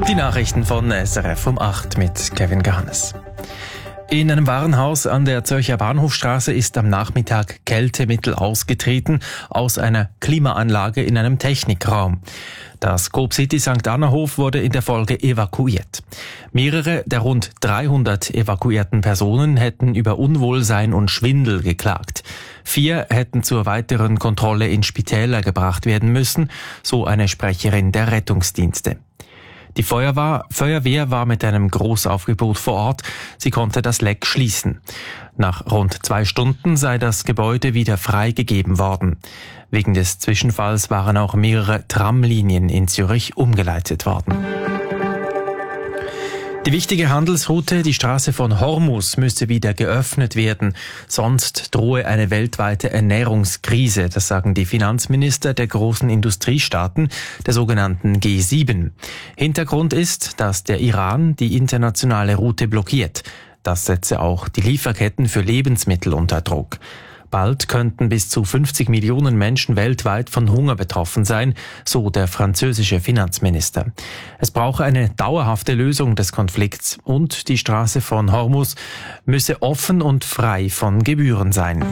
Die Nachrichten von SRF um 8 mit Kevin Garnes. In einem Warenhaus an der Zürcher Bahnhofstraße ist am Nachmittag Kältemittel ausgetreten aus einer Klimaanlage in einem Technikraum. Das Coop City St. Anna-Hof wurde in der Folge evakuiert. Mehrere der rund 300 evakuierten Personen hätten über Unwohlsein und Schwindel geklagt. 4 hätten zur weiteren Kontrolle in Spitäler gebracht werden müssen, so eine Sprecherin der Rettungsdienste. Die Feuerwehr war mit einem Großaufgebot vor Ort. Sie konnte das Leck schließen. Nach rund 2 Stunden sei das Gebäude wieder freigegeben worden. Wegen des Zwischenfalls waren auch mehrere Tramlinien in Zürich umgeleitet worden. Die wichtige Handelsroute, die Straße von Hormuz, müsse wieder geöffnet werden. Sonst drohe eine weltweite Ernährungskrise. Das sagen die Finanzminister der großen Industriestaaten, der sogenannten G7. Hintergrund ist, dass der Iran die internationale Route blockiert. Das setze auch die Lieferketten für Lebensmittel unter Druck. Bald könnten bis zu 50 Millionen Menschen weltweit von Hunger betroffen sein, so der französische Finanzminister. Es brauche eine dauerhafte Lösung des Konflikts und die Straße von Hormuz müsse offen und frei von Gebühren sein.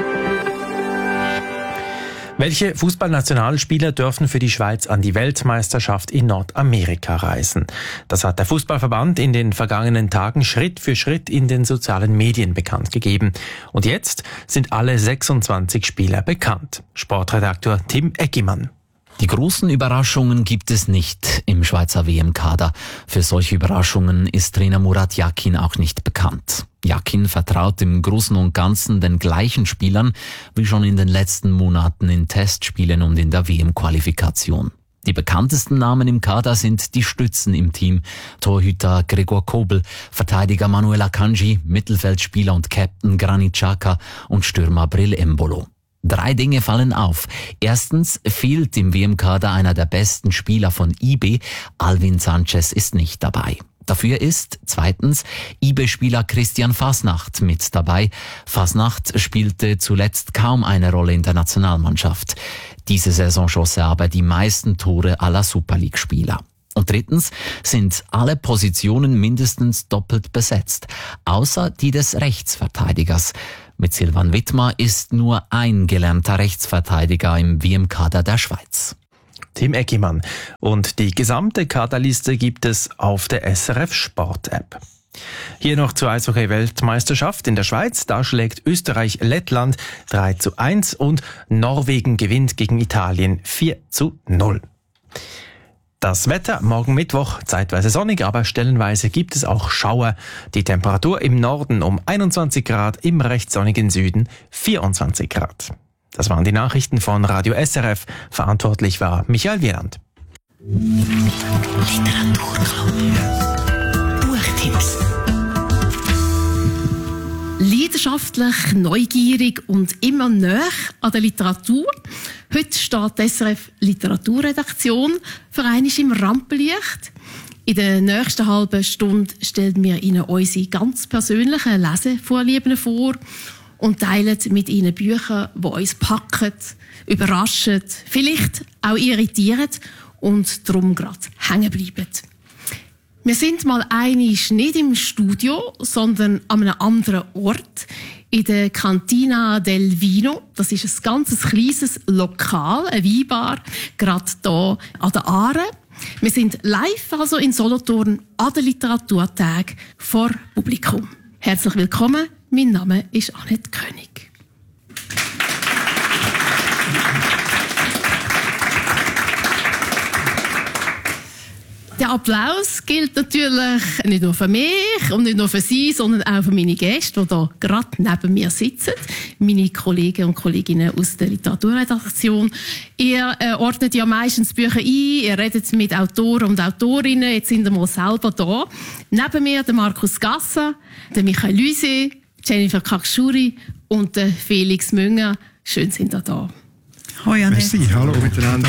Welche Fußballnationalspieler dürfen für die Schweiz an die Weltmeisterschaft in Nordamerika reisen? Das hat der Fußballverband in den vergangenen Tagen Schritt für Schritt in den sozialen Medien bekannt gegeben. Und jetzt sind alle 26 Spieler bekannt. Sportredakteur Tim Eckimann. Die großen Überraschungen gibt es nicht im Schweizer WM-Kader. Für solche Überraschungen ist Trainer Murat Yakin auch nicht bekannt. Yakin vertraut im Großen und Ganzen den gleichen Spielern wie schon in den letzten Monaten in Testspielen und in der WM-Qualifikation. Die bekanntesten Namen im Kader sind die Stützen im Team. Torhüter Gregor Kobel, Verteidiger Manuel Akanji, Mittelfeldspieler und Captain Granit Xhaka und Stürmer Bril Embolo. 3 Dinge fallen auf. Erstens fehlt im WM-Kader einer der besten Spieler von IB. Alvin Sanchez ist nicht dabei. Dafür ist zweitens IB-Spieler Christian Fasnacht mit dabei. Fasnacht spielte zuletzt kaum eine Rolle in der Nationalmannschaft. Diese Saison schoss er aber die meisten Tore aller Super League-Spieler. Und drittens sind alle Positionen mindestens doppelt besetzt, außer die des Rechtsverteidigers. Mit Silvan Wittmer ist nur ein gelernter Rechtsverteidiger im WM-Kader der Schweiz. Tim Eckimann. Und die gesamte Kaderliste gibt es auf der SRF Sport-App. Hier noch zur Eishockey-Weltmeisterschaft in der Schweiz. Da schlägt Österreich Lettland 3:1 und Norwegen gewinnt gegen Italien 4:0. Das Wetter, morgen Mittwoch, zeitweise sonnig, aber stellenweise gibt es auch Schauer. Die Temperatur im Norden um 21 Grad, im recht sonnigen Süden 24 Grad. Das waren die Nachrichten von Radio SRF. Verantwortlich war Michael Wieland. Literaturclub. Buchtipps. Leidenschaftlich, neugierig und immer näher an der Literatur. Heute steht die SRF Literaturredaktion für einmal im Rampenlicht. In der nächsten halben Stunde stellen wir Ihnen unsere ganz persönlichen Lesevorlieben vor und teilen mit Ihnen Bücher, die uns packen, überraschen, vielleicht auch irritieren und darum gerade hängen bleiben. Wir sind mal einig nicht im Studio, sondern an einem anderen Ort, in der Cantina del Vino. Das ist ein ganz kleines Lokal, eine Weinbar, gerade hier an der Aare. Wir sind live also in Solothurn an den Literaturtagen vor Publikum. Herzlich willkommen, mein Name ist Annette König. Der Applaus gilt natürlich nicht nur für mich und nicht nur für Sie, sondern auch für meine Gäste, die hier gerade neben mir sitzen. Meine Kollegen und Kolleginnen aus der Literaturredaktion. Ihr ordnet ja meistens Bücher ein, ihr redet mit Autoren und Autorinnen. Jetzt sind wir mal selber da. Neben mir der Markus Gasser, der Michael Lüse, Jennifer Kakschuri und der Felix Münger. Schön sind ihr da. Hoi Annette. Merci, hallo miteinander.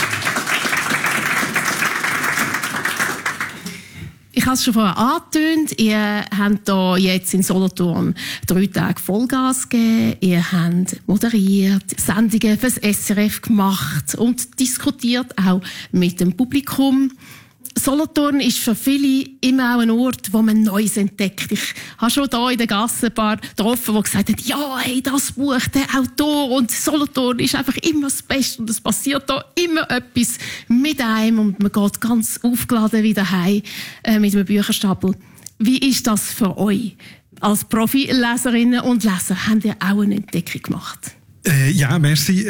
Ich habe es schon vorher angetönt, ihr habt hier jetzt in Solothurn 3 Tage Vollgas gegeben, ihr habt moderiert, Sendungen fürs SRF gemacht und diskutiert auch mit dem Publikum. Solothurn ist für viele immer auch ein Ort, wo man Neues entdeckt. Ich habe schon hier in der Gasse ein paar getroffen, die gesagt haben, ja, hey, das Buch, der Autor und Solothurn ist einfach immer das Beste und es passiert da immer etwas mit einem und man geht ganz aufgeladen wieder heim mit einem Bücherstapel. Wie ist das für euch? Als Profileserinnen und Leser habt ihr auch eine Entdeckung gemacht? Ja, merci.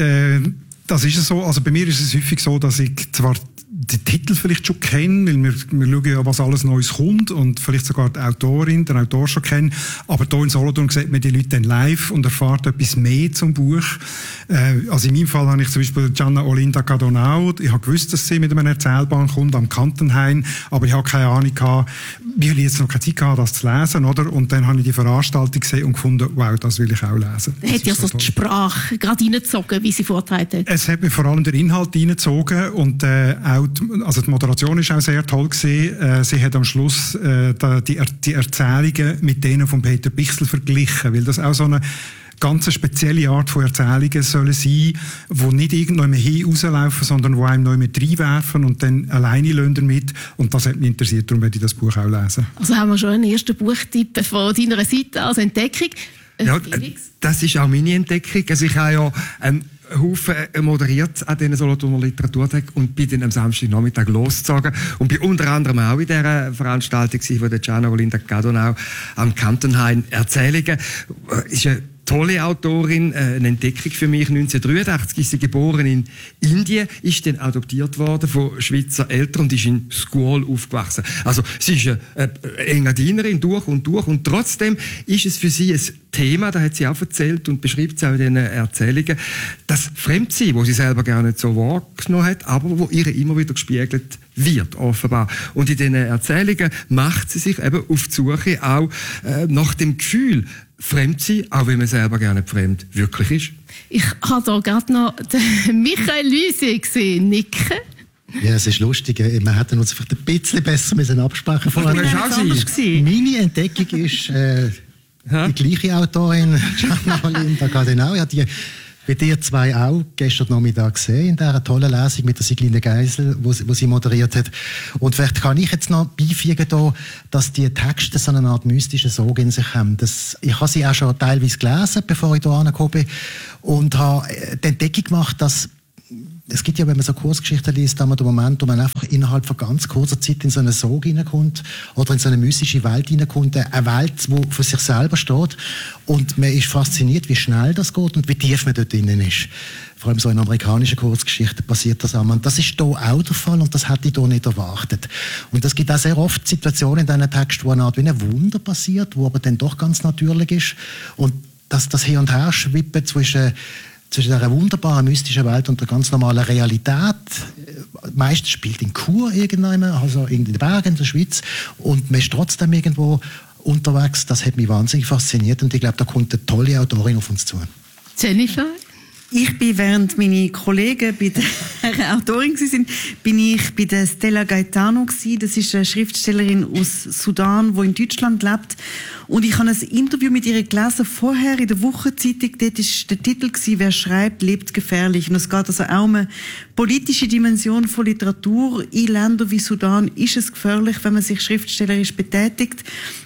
Das ist so. Also bei mir ist es häufig so, dass ich zwar den Titel vielleicht schon kenne, weil wir schauen ja, was alles Neues kommt und vielleicht sogar die Autorin, den Autor schon kennen. Aber hier in Solothurn sieht man die Leute dann live und erfahrt etwas mehr zum Buch. Also in meinem Fall habe ich zum Beispiel Gianna Olinda Cadonau. Ich habe gewusst, dass sie mit einem Erzählbahn kommt am Kantenhain, aber ich habe keine Ahnung gehabt, wie ich jetzt noch keine Zeit gehabt, das zu lesen, oder? Und dann habe ich die Veranstaltung gesehen und gefunden, wow, das will ich auch lesen. Hat ja so die Sprache gerade reingezogen, wie sie vorgetragen hat? Es hat mir vor allem der Inhalt reingezogen und auch die Moderation ist auch sehr toll gewesen. Sie hat am Schluss die Erzählungen mit denen von Peter Bichsel verglichen, weil das auch so eine ganz spezielle Art von Erzählungen sollen sein, die nicht irgendwann hin rauslaufen, sondern die einem noch mit reinwerfen und dann alleine lassen damit. Und das hat mich interessiert, darum werde ich das Buch auch lesen. Also haben wir schon einen ersten Buchtipp von deiner Seite als Entdeckung. Ja, das ist auch meine Entdeckung. Also ich habe ja Haufen moderiert an diesen Solothurner Literaturtag und bin dann am Samstagnachmittag losgezogen und bin unter anderem auch in dieser Veranstaltung von der Gianna Olinda Cadonau am Kantenhain Erzählungen. Ist eine tolle Autorin, eine Entdeckung für mich. 1983 ist sie geboren in Indien, ist dann adoptiert worden von Schweizer Eltern und ist in Scuol aufgewachsen. Also sie ist eine Engadinerin durch und trotzdem ist es für sie ein Thema, das hat sie auch erzählt und beschreibt es auch in diesen Erzählungen, das Fremdsein, wo sie selber gar nicht so wahrgenommen hat, aber wo ihr immer wieder gespiegelt wird, offenbar. Und in diesen Erzählungen macht sie sich eben auf die Suche auch nach dem Gefühl, fremd sein, auch wenn man selber gerne fremd wirklich ist. Ich habe hier gerade noch den Michael Lyse gesehen, nicken. Ja, es ist lustig. Wir hätten uns vielleicht ein bisschen besser absprechen müssen. Meine Entdeckung ist die gleiche Autorin, Gianna Olinda Cadonau. Ich habe die bei dir zwei auch gestern Nachmittag gesehen, in dieser tollen Lesung mit der Siglinde Geisel, wo sie moderiert hat. Und vielleicht kann ich jetzt noch beifügen, dass die Texte so eine Art mystischen Sog in sich haben. Ich habe sie auch schon teilweise gelesen, bevor ich hier angekommen bin, und habe die Entdeckung gemacht, dass es gibt ja, wenn man so Kurzgeschichten liest, einmal den Moment, wo man einfach innerhalb von ganz kurzer Zeit in so eine Sog hineinkommt oder in so eine mystische Welt hineinkommt, eine Welt, die für sich selber steht, und man ist fasziniert, wie schnell das geht und wie tief man dort drinnen ist. Vor allem so in amerikanischen Kurzgeschichten passiert das einmal. Und das ist hier auch der Fall und das hätte ich hier nicht erwartet. Und es gibt auch sehr oft Situationen in diesen Texten, wo eine Art wie ein Wunder passiert, wo aber dann doch ganz natürlich ist. Und das Hin- und Herschwippen zwischen dieser wunderbaren, mystischen Welt und der ganz normalen Realität. Meistens spielt in Chur irgendwann, also in den Bergen in der Schweiz, und man ist trotzdem irgendwo unterwegs. Das hat mich wahnsinnig fasziniert und ich glaube, da kommt eine tolle Autorin auf uns zu. Jennifer? Ich bin, während meine Kollegen bei der Autorin waren, bin ich bei der Stella Gaetano gewesen. Das ist eine Schriftstellerin aus Sudan, die in Deutschland lebt. Und ich habe ein Interview mit ihr gelesen, vorher in der Wochenzeitung. Dort war der Titel gewesen, «Wer schreibt, lebt gefährlich». Und es geht also auch um eine politische Dimension von Literatur. In Ländern wie Sudan ist es gefährlich, wenn man sich schriftstellerisch betätigt.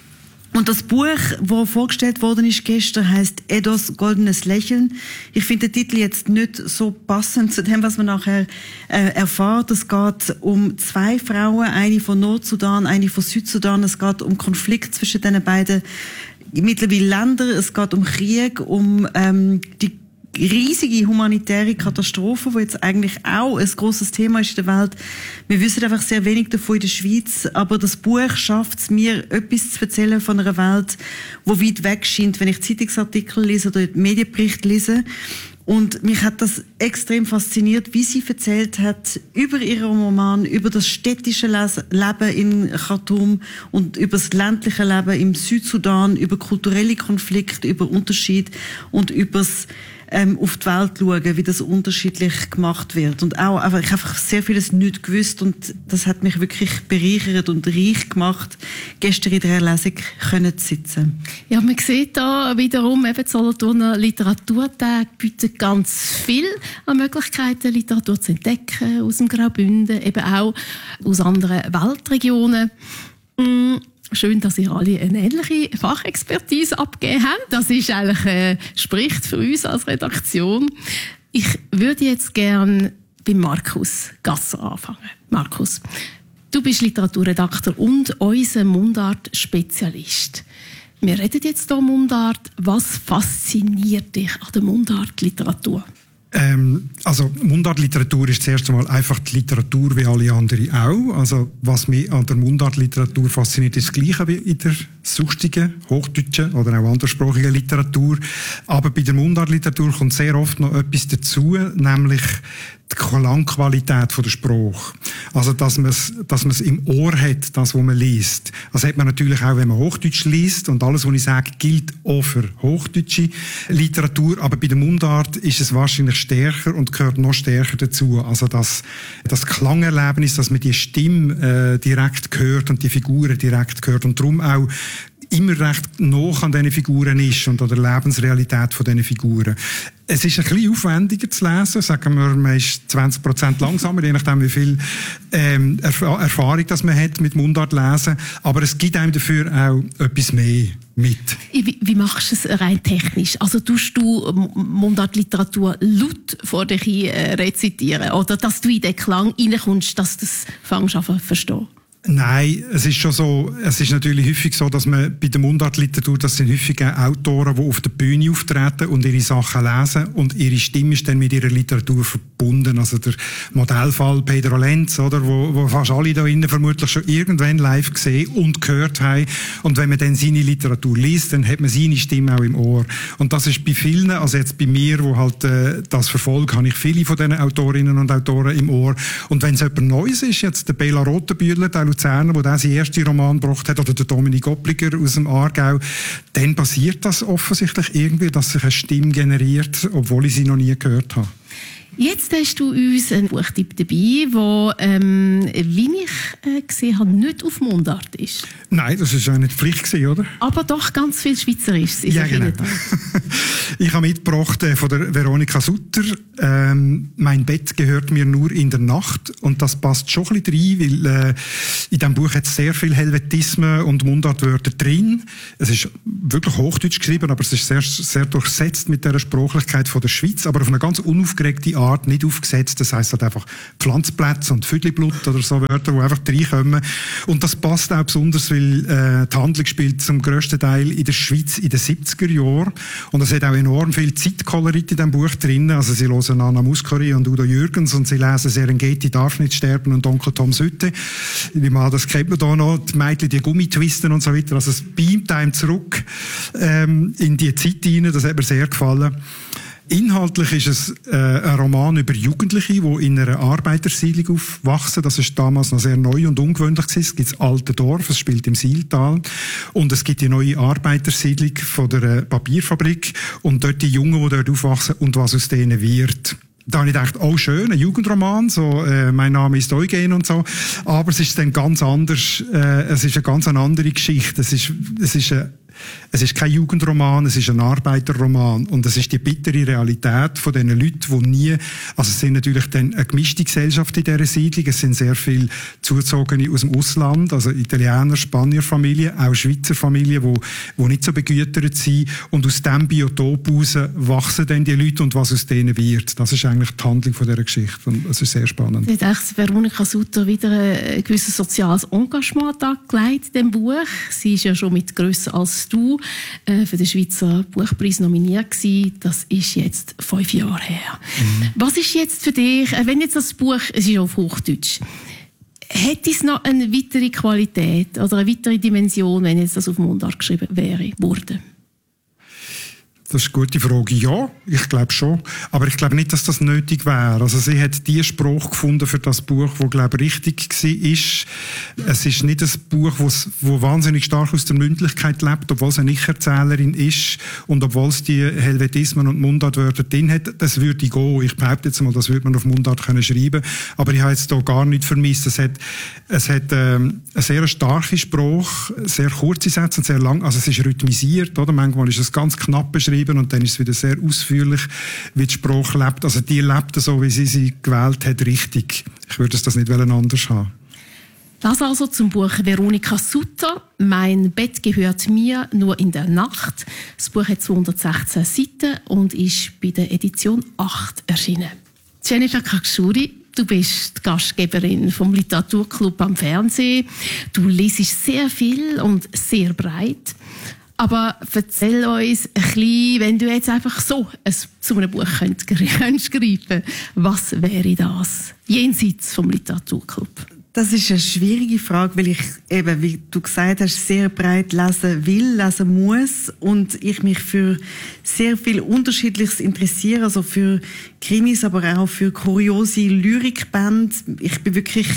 Und das Buch, das vorgestellt worden ist gestern, heisst Edos goldenes Lächeln. Ich finde den Titel jetzt nicht so passend zu dem, was man nachher erfahrt. Es geht um zwei Frauen, eine von Nordsudan, eine von Südsudan. Es geht um Konflikt zwischen diesen beiden mittlerweile Ländern. Es geht um Krieg, um die riesige humanitäre Katastrophe, die jetzt eigentlich auch ein grosses Thema ist in der Welt. Wir wissen einfach sehr wenig davon in der Schweiz, aber das Buch schafft es mir, etwas zu erzählen von einer Welt, die weit weg scheint, wenn ich Zeitungsartikel lese oder Medienberichte lese. Und mich hat das extrem fasziniert, wie sie erzählt hat über ihren Roman, über das städtische Leben in Khartoum und über das ländliche Leben im Südsudan, über kulturelle Konflikte, über Unterschied und über das auf die Welt schauen, wie das unterschiedlich gemacht wird. Und auch ich habe einfach sehr vieles nicht gewusst und das hat mich wirklich bereichert und reich gemacht, gestern in der Lesung können zu sitzen. Ja, man sieht da wiederum, eben die Solothurner Literaturtage bieten ganz viel an Möglichkeiten, Literatur zu entdecken aus dem Graubünden, eben auch aus anderen Weltregionen. Schön, dass ihr alle eine ähnliche Fachexpertise abgegeben habt. Das ist eigentlich, spricht für uns als Redaktion. Ich würde jetzt gerne bei Markus Gasser anfangen. Markus, du bist Literaturredakteur und unser Mundart-Spezialist. Wir reden jetzt hier Mundart. Was fasziniert dich an der Mundart-Literatur? Also Mundartliteratur ist zuerst einmal einfach die Literatur wie alle anderen auch. Also was mich an der Mundartliteratur fasziniert, ist das Gleiche wie in der sonstigen, hochdeutschen oder auch anderssprachigen Literatur. Aber bei der Mundartliteratur kommt sehr oft noch etwas dazu, nämlich die Klangqualität von der Sprache. Also, dass man es im Ohr hat, das, was man liest. Das hat man natürlich auch, wenn man Hochdeutsch liest. Und alles, was ich sage, gilt auch für hochdeutsche Literatur. Aber bei der Mundart ist es wahrscheinlich stärker und gehört noch stärker dazu. Also, das Klangerlebnis, dass man die Stimme direkt hört und die Figuren direkt hört. Und darum auch immer recht nah an diesen Figuren ist und an der Lebensrealität von diesen Figuren. Es ist ein bisschen aufwendiger zu lesen, sagen wir, man ist 20% langsamer, je nachdem wie viel Erfahrung das man hat mit Mundart lesen, aber es gibt einem dafür auch etwas mehr mit. Wie machst du es rein technisch? Also tust du Mundartliteratur laut vor dich rezitieren oder dass du in den Klang reinkommst, dass du das fängst an zu verstehen? Nein, es ist schon so, es ist natürlich häufig so, dass man bei der Mundartliteratur, das sind häufig Autoren, die auf der Bühne auftreten und ihre Sachen lesen und ihre Stimme ist dann mit ihrer Literatur verbunden. Also der Modellfall Pedro Lenz, oder, wo fast alle da innen vermutlich schon irgendwann live gesehen und gehört haben. Und wenn man dann seine Literatur liest, dann hat man seine Stimme auch im Ohr. Und das ist bei vielen, also jetzt bei mir, wo halt das verfolgt, habe ich viele von diesen Autorinnen und Autoren im Ohr. Und wenn es jemand Neues ist, jetzt der Bela Rothenbühler, der Luzerner, der seinen ersten Roman gebracht hat, oder der Dominik Oppliger aus dem Aargau, dann passiert das offensichtlich irgendwie, dass sich eine Stimme generiert, obwohl ich sie noch nie gehört habe. Jetzt hast du uns einen Buchtipp dabei, der, wie ich gesehen habe, nicht auf Mundart ist. Nein, das war ja nicht Pflicht gewesen, oder? Aber doch ganz viel Schweizerisch. Ja, genau. Ich habe mitgebracht von der Veronika Sutter, «Mein Bett gehört mir nur in der Nacht». Und das passt schon ein bisschen rein, weil in diesem Buch hat es sehr viel Helvetismen und Mundartwörter drin. Es ist wirklich Hochdeutsch geschrieben, aber es ist sehr, sehr durchsetzt mit der Sprachlichkeit von der Schweiz, aber auf eine ganz unaufgeregte Art, nicht aufgesetzt. Das heisst halt einfach Pflanzplätze und Viertelblut oder so Wörter, die einfach reinkommen. Und das passt auch besonders, weil die Handlung spielt zum grössten Teil in der Schweiz in den 70er Jahren. Und es hat auch enorm viel Zeitkolorit in diesem Buch drin. Also sie hören Anna Muscari und Udo Jürgens und sie lesen Serengeti darf nicht sterben und Onkel Tom Sütte. Wie man das kennt man da noch, die Mädchen, die Gummitwisten und so weiter. Also es beamt einem zurück in die Zeit hinein. Das hat mir sehr gefallen. Inhaltlich ist es ein Roman über Jugendliche, die in einer Arbeitersiedlung aufwachsen. Das ist damals noch sehr neu und ungewöhnlich gewesen. Es gibt das alte Dorf, es spielt im Siltal. Und es gibt die neue Arbeitersiedlung von der Papierfabrik. Und dort die Jungen, die dort aufwachsen und was aus denen wird. Da habe ich gedacht, oh schön, ein Jugendroman, so, mein Name ist Eugen und so. Aber es ist dann ganz anders, es ist eine ganz andere Geschichte. Es ist kein Jugendroman, es ist ein Arbeiterroman. Und es ist die bittere Realität von diesen Leuten, die nie, also es sind natürlich dann eine gemischte Gesellschaft in dieser Siedlung. Es sind sehr viele Zuzogene aus dem Ausland, also Italiener, Spanier Familien, auch Schweizer Familien, die nicht so begütert sind. Und aus diesem Biotop heraus wachsen dann die Leute und was aus denen wird. Das ist eigentlich die Handlung von dieser Geschichte. Und es ist sehr spannend. Ich dachte, Veronika Sutter wieder ein gewisses soziales Engagement angelegt in diesem Buch. Sie ist ja schon mit «Grösser als du» für den Schweizer Buchpreis nominiert gewesen. Das ist jetzt 5 Jahre her. Was ist jetzt für dich, wenn jetzt das Buch, es ist auf Hochdeutsch, hätte es noch eine weitere Qualität oder eine weitere Dimension, wenn jetzt das auf Mundart geschrieben wäre, wurde? Das ist eine gute Frage. Ja, ich glaube schon. Aber ich glaube nicht, dass das nötig wäre. Also sie hat die Spruch gefunden für das Buch, wo glaube ich richtig war. Es ist nicht ein Buch, wo wahnsinnig stark aus der Mündlichkeit lebt, obwohl es eine Ich-Erzählerin ist und obwohl es die Helvetismen und Mundartwörter drin hat. Das würde gehen. Ich behaupte jetzt mal, das würde man auf Mundart können schreiben. Aber ich habe jetzt hier gar nicht vermisst. Es hat eine sehr starke Spruch, sehr kurze Sätze und sehr lang. Also es ist rhythmisiert, oder? Manchmal ist es ganz knapp beschrieben und dann ist es wieder sehr ausführlich, wie die Sprache lebt. Also die lebt so, wie sie gewählt hat, richtig. Ich würde das nicht anders haben. Das also zum Buch Veronika Sutter, «Mein Bett gehört mir nur in der Nacht». Das Buch hat 216 Seiten und ist bei der Edition 8 erschienen. Jennifer Kakshuri, du bist die Gastgeberin vom Literaturclub am Fernsehen. Du liest sehr viel und sehr breit. Aber erzähl uns ein bisschen, wenn du jetzt einfach so zu einem Buch könntest greifen, was wäre das, jenseits vom Literaturclub? Das ist eine schwierige Frage, weil ich eben, wie du gesagt hast, sehr breit lesen will, lesen muss und ich mich für sehr viel Unterschiedliches interessiere, also für Krimis, aber auch für kuriose Lyrikbände. Ich bin wirklich,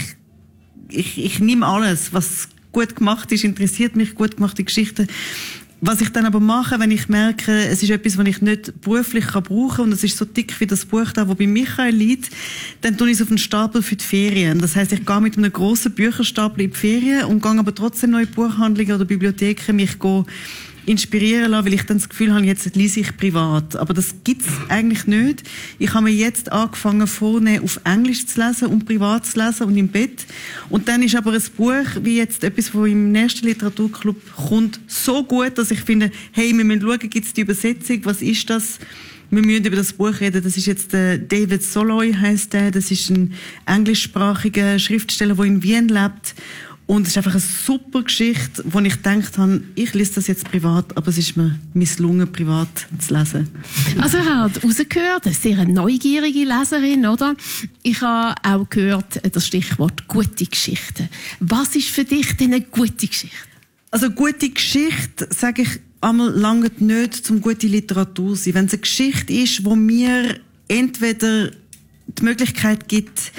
ich nehme alles, was gut gemacht ist, interessiert mich, gut gemachte Geschichten. Was ich dann aber mache, wenn ich merke, es ist etwas, was ich nicht beruflich brauchen kann und es ist so dick wie das Buch da, wo bei Michael liegt, dann tue ich es auf einen Stapel für die Ferien. Das heisst, ich gehe mit einem grossen Bücherstapel in die Ferien und gehe aber trotzdem noch in Buchhandlungen oder Bibliotheken mich inspirieren lassen, weil ich dann das Gefühl habe, jetzt lese ich privat. Aber das gibt's eigentlich nicht. Ich habe mir jetzt angefangen, vorne auf Englisch zu lesen und privat zu lesen und im Bett. Und dann ist aber ein Buch, wie jetzt etwas, das im nächsten Literaturclub kommt, so gut, dass ich finde, hey, wir müssen schauen, gibt's die Übersetzung, was ist das? Wir müssen über das Buch reden. Das ist jetzt David Soloy, heisst der. Das ist ein englischsprachiger Schriftsteller, der in Wien lebt. Und es ist einfach eine super Geschichte, wo ich gedacht habe, ich lese das jetzt privat, aber es ist mir misslungen, privat zu lesen. Also ich habe rausgehört, eine sehr neugierige Leserin, oder? Ich habe auch gehört, das Stichwort gute Geschichten. Was ist für dich denn eine gute Geschichte? Also gute Geschichte, sage ich einmal, lange nicht zum gute Literatur sein. Wenn es eine Geschichte ist, wo mir entweder die Möglichkeit gibt,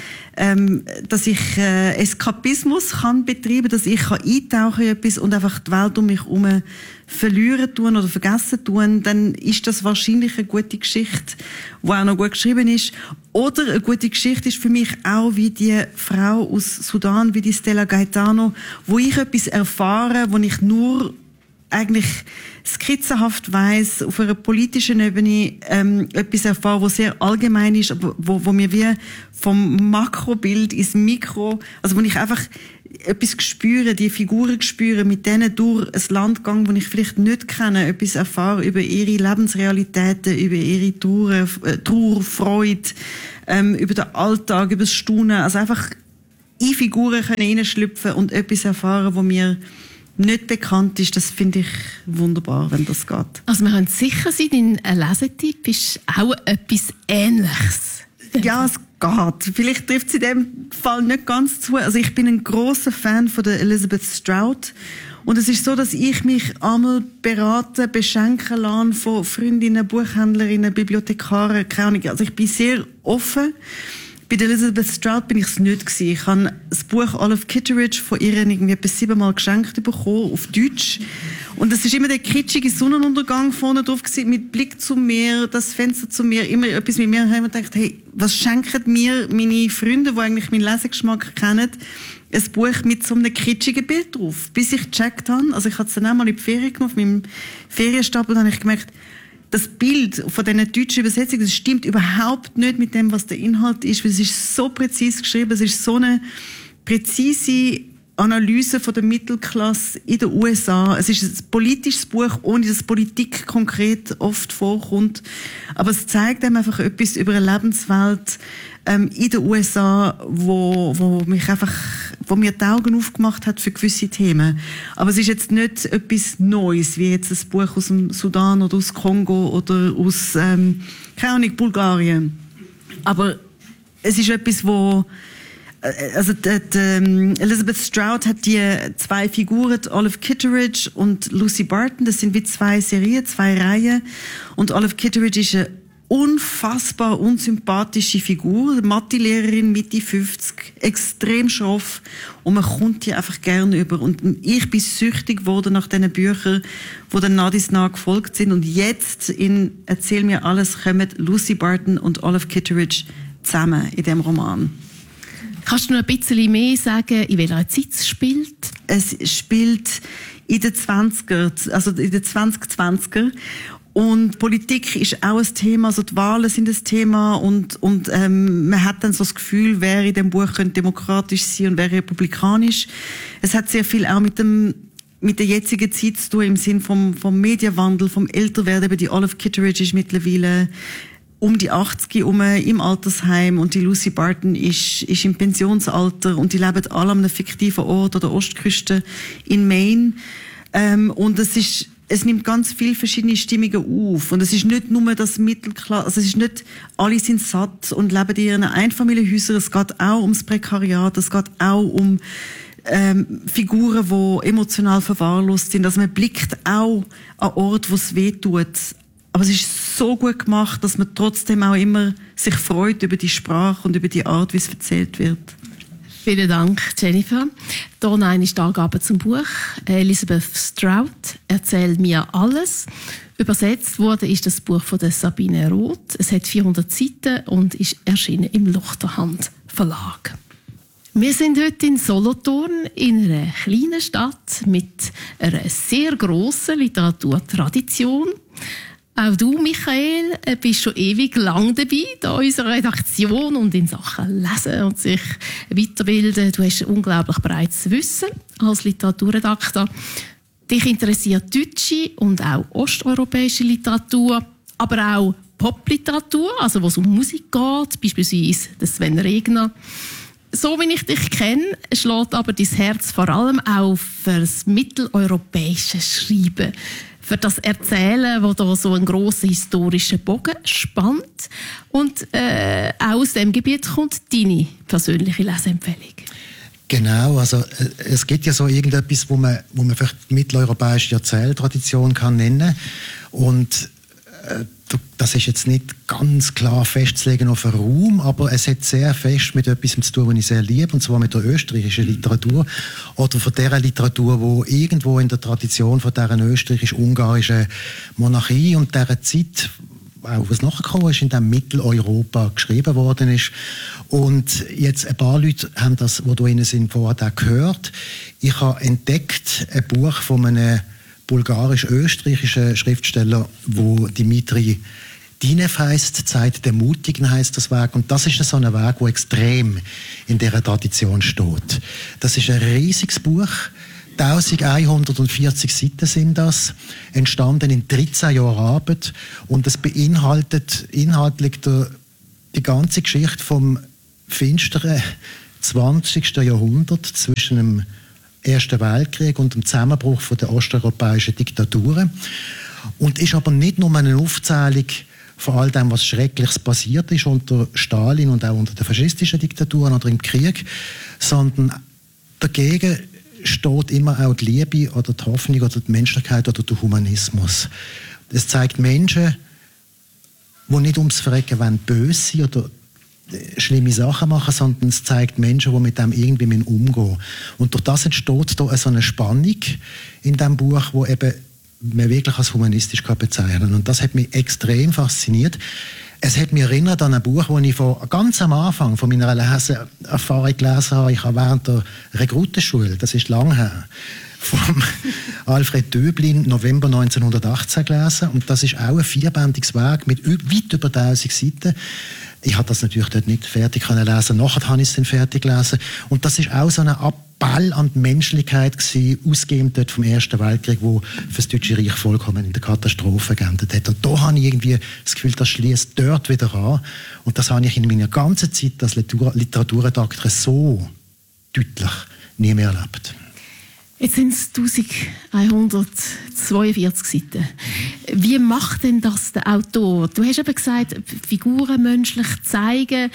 dass ich Eskapismus kann betreiben, dass ich eintauchen in etwas und einfach die Welt um mich herum verlieren tun oder vergessen tun, dann ist das wahrscheinlich eine gute Geschichte, die auch noch gut geschrieben ist. Oder eine gute Geschichte ist für mich auch wie die Frau aus Sudan, wie die Stella Gaetano, wo ich etwas erfahre, wo ich nur eigentlich skizzenhaft weiss, auf einer politischen Ebene etwas erfahre, was sehr allgemein ist, aber wo mir wie vom Makrobild ins Mikro, also wo ich einfach etwas spüre, die Figuren spüre, mit denen durch ein Land gehe, das ich vielleicht nicht kenne, etwas erfahre über ihre Lebensrealitäten, über ihre Trauer, Freude, über den Alltag, über das Staunen, also einfach in Figuren hineinschlüpfen und etwas erfahren, wo mir nicht bekannt ist, das finde ich wunderbar, wenn das geht. Also wir können sicher sein, dein Lesetipp ist auch etwas Ähnliches. Ja, es geht. Vielleicht trifft es in dem Fall nicht ganz zu. Also ich bin ein grosser Fan von der Elizabeth Strout. Und es ist so, dass ich mich einmal beraten, beschenken lasse von Freundinnen, Buchhändlerinnen, Bibliothekaren, keine Ahnung. Also ich bin sehr offen. Bei der Elizabeth Strout bin ich es nicht gewesen. Ich habe das Buch Olive Kitteridge von ihr irgendwie etwa 7-mal geschenkt bekommen, auf Deutsch. Und es ist immer der kitschige Sonnenuntergang vorne drauf gewesen, mit Blick zum Meer, das Fenster zum Meer, immer etwas mit mir. Und ich habe mir gedacht, hey, was schenken mir meine Freunde, die eigentlich meinen Lesegeschmack kennen, ein Buch mit so einem kitschigen Bild drauf. Bis ich gecheckt habe, also ich habe es dann auch mal in die Ferien gemacht, auf meinem Ferienstapel, dann habe ich gemerkt, das Bild von dieser deutschen Übersetzung, das stimmt überhaupt nicht mit dem, was der Inhalt ist, weil es ist so präzise geschrieben, es ist so eine präzise Analyse von der Mittelklasse in den USA. Es ist ein politisches Buch, ohne dass Politik konkret oft vorkommt. Aber es zeigt einem einfach etwas über eine Lebenswelt in den USA, wo mir die Augen aufgemacht hat für gewisse Themen. Aber es ist jetzt nicht etwas Neues, wie jetzt ein Buch aus dem Sudan oder aus Kongo oder aus, keine Ahnung, Bulgarien. Aber es ist etwas, wo also Elizabeth Strout hat die 2 Figuren, Olive Kitteridge und Lucy Barton, das sind wie 2 Serien, 2 Reihen. Und Olive Kitteridge ist eine unfassbar unsympathische Figur, Mathelehrerin, Mitte 50, extrem schroff, und man kommt die einfach gerne über. Und ich bin süchtig geworden nach diesen Büchern, die dann nach dies nach gefolgt sind. Und jetzt in «Erzähl mir alles» kommen Lucy Barton und Olive Kitteridge zusammen in diesem Roman. Kannst du noch ein bisschen mehr sagen, in welcher Zeit es spielt? Es spielt in den 20er, also in den 2020er. Und Politik ist auch ein Thema, also die Wahlen sind ein Thema, und man hat dann so das Gefühl, wer in dem Buch könnte demokratisch sein und wer republikanisch. Es hat sehr viel auch mit der jetzigen Zeit zu tun, im Sinn vom Medienwandel, vom Älterwerden. Eben die Olive Kitteridge ist mittlerweile um die 80 im Altersheim, und die Lucy Barton ist im Pensionsalter, und die leben alle an einem fiktiven Ort an der Ostküste in Maine. Und es nimmt ganz viele verschiedene Stimmungen auf. Und es ist nicht nur das Mittelklasse, also es ist nicht, alle sind satt und leben in ihren Einfamilienhäusern. Es geht auch ums Prekariat, es geht auch um Figuren, die emotional verwahrlost sind. Also man blickt auch an Orte, wo es weh tut. Aber es ist so gut gemacht, dass man trotzdem auch immer sich freut über die Sprache und über die Art, wie es erzählt wird. Vielen Dank, Jennifer. Hier noch eine Angabe zum Buch. Elizabeth Strout, «Erzähl mir alles». Übersetzt wurde ist das Buch von der Sabine Roth. Es hat 400 Seiten und ist erschienen im Luchterhand Verlag. Wir sind heute in Solothurn, in einer kleinen Stadt mit einer sehr grossen Literaturtradition. Auch du, Michael, bist schon ewig lang dabei in unserer Redaktion und in Sachen Lesen und sich weiterbilden. Du hast ein unglaublich breites Wissen als Literaturredakteur. Dich interessiert deutsche und auch osteuropäische Literatur, aber auch Popliteratur, also wo es um Musik geht, beispielsweise Sven Regner. So wie ich dich kenne, schlägt aber dein Herz vor allem auch für das mitteleuropäische Schreiben, für das Erzählen, wo da so einen grossen historischen Bogen spannt. Und auch aus dem Gebiet kommt deine persönliche Leseempfehlung. Genau, also es gibt ja so irgendetwas, wo man vielleicht die mitteleuropäische Erzähltradition kann nennen. Und das ist jetzt nicht ganz klar festzulegen auf einen Raum, aber es hat sehr fest mit etwas zu tun, was ich sehr liebe, und zwar mit der österreichischen Literatur oder von der Literatur, die irgendwo in der Tradition von dieser österreichisch-ungarischen Monarchie und dieser Zeit, auch was nachgekommen ist, in dem Mitteleuropa geschrieben worden ist. Und jetzt ein paar Leute haben das, die da drin sind, vorher auch gehört. Ich habe entdeckt ein Buch von einem bulgarisch-österreichischen Schriftsteller, wo Dimitri Dinev heisst, «Zeit der Mutigen» heisst das Werk. Und das ist so ein Werk, das extrem in dieser Tradition steht. Das ist ein riesiges Buch. 1140 Seiten sind das, entstanden in 13 Jahren Arbeit, und es beinhaltet inhaltlich die ganze Geschichte vom finsteren 20. Jahrhundert zwischen dem Ersten Weltkrieg und dem Zusammenbruch der osteuropäischen Diktaturen, und ist aber nicht nur eine Aufzählung von all dem, was Schreckliches passiert ist unter Stalin und auch unter den faschistischen Diktaturen oder im Krieg, sondern dagegen steht immer auch die Liebe oder die Hoffnung oder die Menschlichkeit oder der Humanismus. Es zeigt Menschen, die nicht ums Verrecken wollen, böse sind oder schlimme Sachen machen, sondern es zeigt Menschen, die mit dem irgendwie umgehen müssen. Und durch das entsteht da so eine Spannung in diesem Buch, wo eben man wirklich als humanistisch bezeichnen kann. Und das hat mich extrem fasziniert. Es hat mich erinnert an ein Buch, das ich ganz am Anfang von meiner Leseerfahrung gelesen habe. Ich habe während der Rekrutenschule, das ist lange her, von Alfred Döblin, November 1918 gelesen. Und das ist auch ein 4-bändiges Werk mit weit über 1000 Seiten. Ich habe das natürlich dort nicht fertig lesen. Nachher habe ich es dann fertig gelesen. Und das ist auch so ein Appell an die Menschlichkeit gewesen, ausgehend dort vom Ersten Weltkrieg, wo für das Deutsche Reich vollkommen in der Katastrophe geendet hat. Und da habe ich irgendwie das Gefühl, das schließt dort wieder an. Und das habe ich in meiner ganzen Zeit als Literaturredakteur so deutlich nie mehr erlebt. Jetzt sind es 1142 Seiten. Wie macht denn das der Autor? Du hast eben gesagt, Figuren menschlich zeigen,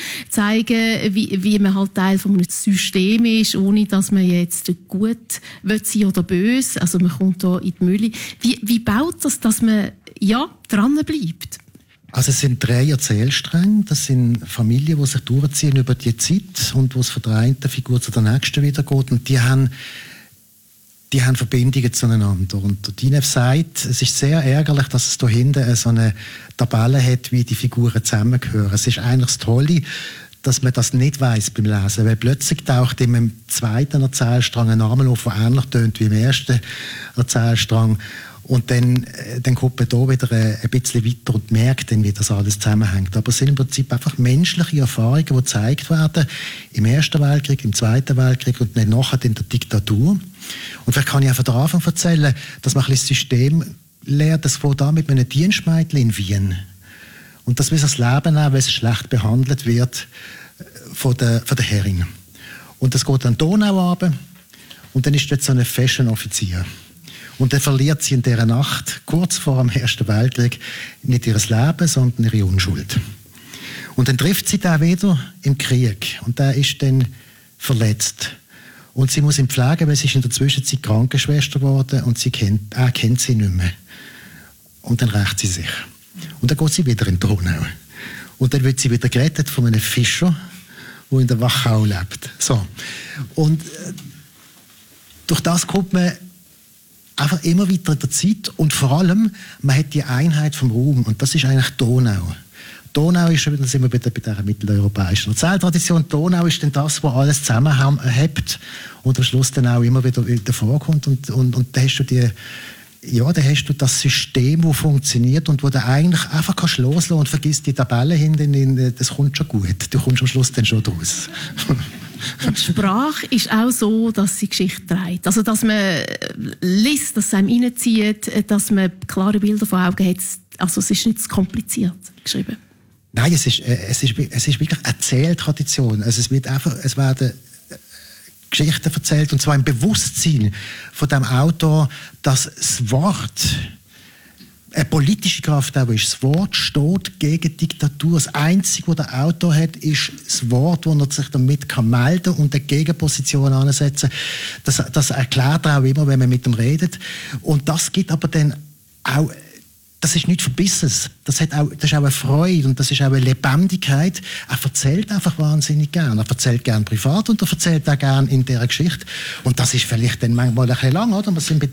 wie man halt Teil von einem System ist, ohne dass man jetzt gut sein oder böse. Also man kommt da in die Mühle. Wie baut das, dass man dran bleibt? Also es sind 3 Erzählstränge. Das sind Familien, die sich durchziehen über die Zeit und wo es von der einen Figur zu der nächsten wieder geht. Und die haben Verbindungen zueinander. Und Dinev sagt, es ist sehr ärgerlich, dass es da hinten so eine Tabelle hat, wie die Figuren zusammengehören. Es ist eigentlich das Tolle, dass man das nicht weiss beim Lesen, weil plötzlich taucht im zweiten Erzählstrang ein Name auf, der ähnlich tönt wie im ersten Erzählstrang. Und dann kommt man da wieder ein bisschen weiter und merkt dann, wie das alles zusammenhängt. Aber es sind im Prinzip einfach menschliche Erfahrungen, die gezeigt werden im Ersten Weltkrieg, im Zweiten Weltkrieg und dann nachher in der Diktatur. Und vielleicht kann ich einfach den Anfang erzählen, dass man ein bisschen das System lernt. Das fängt an mit einem Dienstmädchen in Wien. Und das will das Leben auch, weil es schlecht behandelt wird von der Herrin. Und das geht dann Donau runter und dann ist dort so ein Fashion-Offizier. Und dann verliert sie in dieser Nacht, kurz vor dem Ersten Weltkrieg, nicht ihr Leben, sondern ihre Unschuld. Und dann trifft sie da wieder im Krieg. Und der ist dann verletzt. Und sie muss ihn pflegen, weil sie ist in der Zwischenzeit Krankenschwester geworden und er kennt sie nicht mehr. Und dann rächt sie sich. Und dann geht sie wieder in die Donau. Und dann wird sie wieder gerettet von einem Fischer, der in der Wachau lebt. So. Und durch das kommt man einfach immer weiter in der Zeit und vor allem, man hat die Einheit vom Raum und das ist eigentlich Donau. Donau ist, da sind wir bei dieser mitteleuropäischen Erzähltradition, Donau ist dann das, was alles zusammenhält und am Schluss dann auch immer wieder vorkommt und da hast du da hast du das System, das funktioniert und wo du eigentlich einfach kannst loslassen und vergisst die Tabelle hinten, das kommt schon gut. Du kommst am Schluss dann schon draus. Und die Sprache ist auch so, dass sie Geschichte trägt. Also, dass man liest, dass es einem reinzieht, dass man klare Bilder vor Augen hat. Also, es ist nicht zu kompliziert geschrieben. Nein, es ist wirklich Erzähltradition. Also, es werden Geschichten erzählt, und zwar im Bewusstsein von dem Autor, dass das Wort eine politische Kraft auch ist. Das Wort steht gegen Diktatur. Das Einzige, was der Autor hat, ist das Wort, wo er sich damit melden kann und eine Gegenposition ansetzen kann. Das erklärt er auch immer, wenn man mit ihm redet. Und das gibt aber dann auch, das ist nichts Verbissenes. Das ist auch eine Freude und das ist auch eine Lebendigkeit. Er erzählt einfach wahnsinnig gern. Er erzählt gern privat und er erzählt auch gern in dieser Geschichte. Und das ist vielleicht dann manchmal ein bisschen lang, oder? Wir sind bei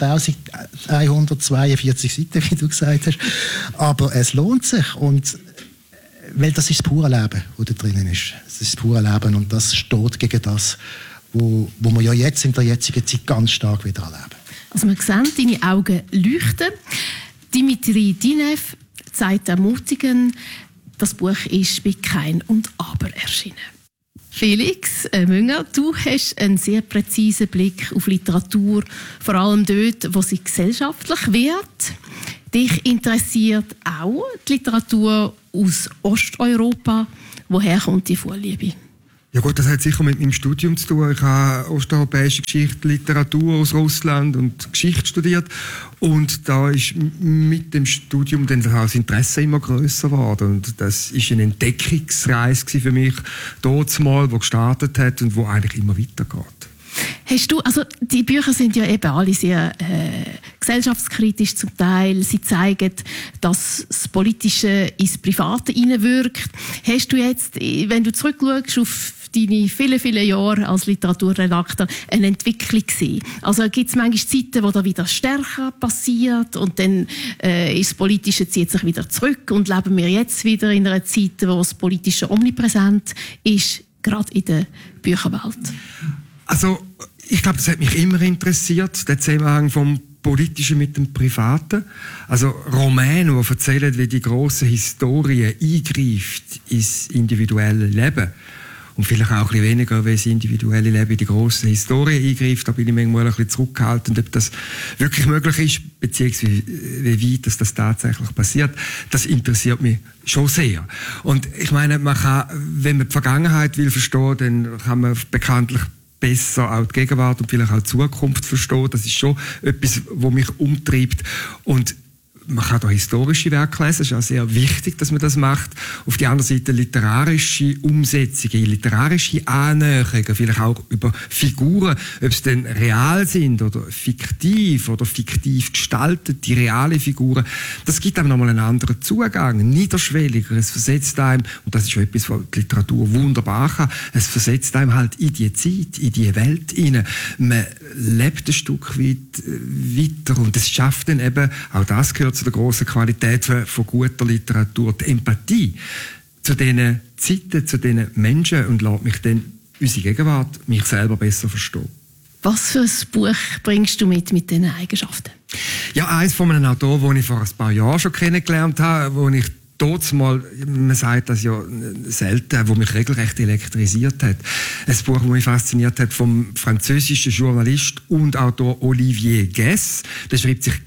1142 Seiten, wie du gesagt hast. Aber es lohnt sich. Weil das ist das pure Leben, das da drinnen ist. Das ist das pure Leben und das steht gegen das, wo wir ja jetzt in der jetzigen Zeit ganz stark wieder erleben. Also man sieht, deine Augen leuchten. Dimitri Dinev zeigt ermutigen, das Buch ist bei Kein und Aber erschienen. Felix Münger, du hast einen sehr präzisen Blick auf Literatur, vor allem dort, wo sie gesellschaftlich wird. Dich interessiert auch die Literatur aus Osteuropa. Woher kommt die Vorliebe? Ja gut, das hat sicher mit meinem Studium zu tun. Ich habe osteuropäische Geschichte, Literatur aus Russland und Geschichte studiert. Und da ist mit dem Studium dann auch das Interesse immer grösser geworden. Und das ist eine Entdeckungsreise für mich, dort mal, die gestartet hat und wo eigentlich immer weitergeht. Hast du, also die Bücher sind ja eben alle sehr gesellschaftskritisch zum Teil. Sie zeigen, dass das Politische ins Private hineinwirkt. Hast du jetzt, wenn du zurückschaust auf deine vielen, vielen Jahre als Literaturredakteur, eine Entwicklung gesehen? Also gibt es manchmal Zeiten, wo da wieder stärker passiert und dann ist das Politische zieht sich wieder zurück und leben wir jetzt wieder in einer Zeit, wo das Politische omnipräsent ist, gerade in der Bücherwelt? Also, ich glaube, das hat mich immer interessiert, der Zusammenhang vom Politischen mit dem Privaten. Also, Romane, die erzählen, wie die grosse Historie eingreift ins individuelle Leben. Und vielleicht auch ein bisschen weniger, wie das individuelle Leben in die grosse Historie eingreift. Da bin ich manchmal ein bisschen zurückgehalten, ob das wirklich möglich ist, beziehungsweise wie weit das tatsächlich passiert. Das interessiert mich schon sehr. Und ich meine, man kann, wenn man die Vergangenheit will verstehen, dann kann man bekanntlich besser auch die Gegenwart und vielleicht auch die Zukunft verstehen. Das ist schon etwas, was mich umtreibt. Und man kann da historische Werke lesen, es ist auch sehr wichtig, dass man das macht. Auf der anderen Seite literarische Umsetzungen, literarische Annäherungen, vielleicht auch über Figuren, ob es denn real sind oder fiktiv gestaltet, die reale Figuren. Das gibt einem nochmal einen anderen Zugang, niederschwelliger. Es versetzt einem, und das ist schon etwas, was die Literatur wunderbar kann, es versetzt einem halt in die Zeit, in die Welt hinein. Man lebt ein Stück weit weiter und es schafft dann eben, auch das gehört zu der grossen Qualität von guter Literatur, die Empathie zu diesen Zeiten, zu diesen Menschen und lässt mich dann unsere Gegenwart, mich selber besser verstehen. Was für ein Buch bringst du mit diesen Eigenschaften? Ja, eins von einem Autor, den ich vor ein paar Jahren schon kennengelernt habe, wo ich mal, man sagt das ja selten, wo mich regelrecht elektrisiert hat. Ein Buch, das mich fasziniert hat, vom französischen Journalist und Autor Olivier Guess. Der schreibt sich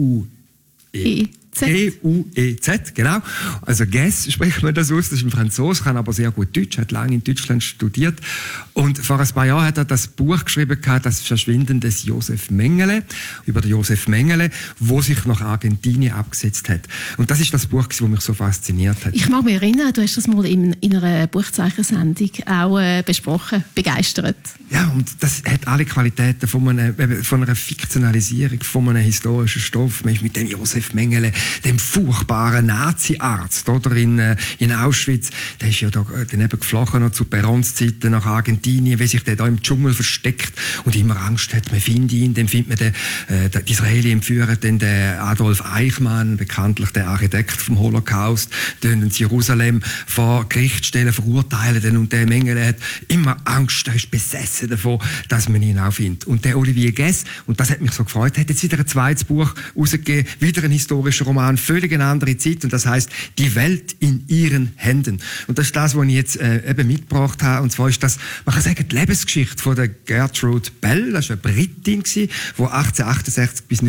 G-U-E-Z, genau. Also Guess spricht man das aus, das ist ein Franzose, kann aber sehr gut Deutsch, hat lange in Deutschland studiert. Und vor ein paar Jahren hat er das Buch geschrieben, das Verschwinden des Josef Mengele, über den Josef Mengele, wo sich nach Argentinien abgesetzt hat. Und das ist das Buch, das mich so fasziniert hat. Ich mag mich erinnern, du hast das mal in einer Buchzeichensendung auch besprochen, begeistert. Ja, und das hat alle Qualitäten von einer Fiktionalisierung, von einem historischen Stoff. Man ist mit dem Josef Mengele, dem furchtbaren Nazi-Arzt, oder in Auschwitz, der ist ja da daneben geflogen noch zu Perons Zeiten nach Argentinien, wie sich der da im Dschungel versteckt und immer Angst hat, man findet ihn, dann findet man die Israeli entführen dann den Adolf Eichmann, bekanntlich der Architekt vom Holocaust, dann in Jerusalem vor Gericht stellen, verurteilen den, und der Mengele hat immer Angst, er ist besessen davon, dass man ihn auch findet. Und der Olivier Guess, und das hat mich so gefreut, hat jetzt wieder ein zweites Buch rausgegeben, wieder ein historischer Roman, völlig eine andere Zeit, und das heisst «Die Welt in ihren Händen». Und das ist das, was ich jetzt eben mitgebracht habe, und zwar ist das, man kann sagen, die Lebensgeschichte von der Gertrude Bell, das war eine Britin, die 1868 bis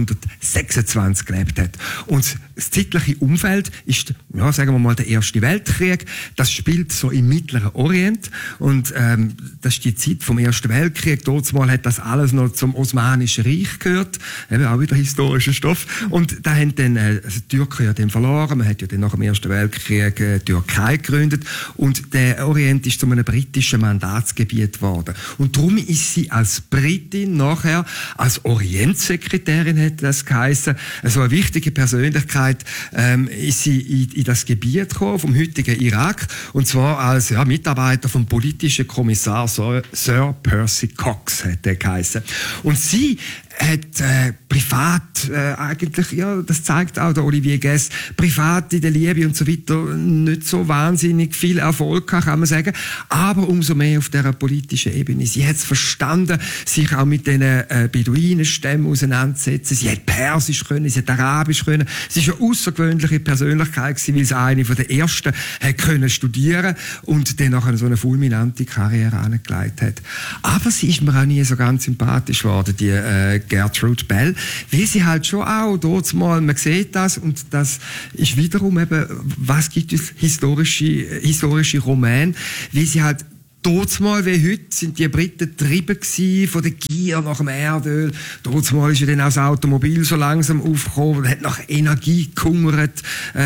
1926 gelebt hat. Und das zeitliche Umfeld ist, ja, sagen wir mal, der Erste Weltkrieg. Das spielt so im Mittleren Orient, und das ist die Zeit vom Ersten Weltkrieg. Damals hat das alles noch zum Osmanischen Reich gehört, eben auch wieder historischer Stoff. Und da haben dann die Türken ja dann verloren. Man hat ja dann nach dem Ersten Weltkrieg die Türkei gegründet, und der Orient ist zu einem britischen Mandatsgebiet geworden. Und darum ist sie als Britin nachher, als Orientsekretärin hat das geheissen, so eine wichtige Persönlichkeit, ist sie in das Gebiet gekommen, vom heutigen Irak, und zwar als Mitarbeiter vom politischen Kommissar Sir Percy Cox hat der geheissen. Und sie hat privat eigentlich, ja, das zeigt auch der Olivier Guess, privat in der Liebe und so weiter nicht so wahnsinnig viel Erfolg gehabt, kann man sagen, aber umso mehr auf dieser politischen Ebene. Sie hat es verstanden, sich auch mit den Beduinenstämmen auseinanderzusetzen. Sie hat Persisch können, sie hat Arabisch können. Sie ist eine außergewöhnliche Persönlichkeit gewesen, weil sie eine von den ersten hat können studieren und dann nachher so eine fulminante Karriere angelegt hat. Aber sie ist mir auch nie so ganz sympathisch geworden, die Gertrude Bell, wie sie halt schon auch dort mal, man sieht das, und das ist wiederum eben, was gibt es historische Romane, wie sie halt dort mal wie heute sind die Briten getrieben gewesen von der Gier nach dem Erdöl. Dort mal ist ja dann auch das Automobil so langsam aufgekommen, hat nach Energie gehungert,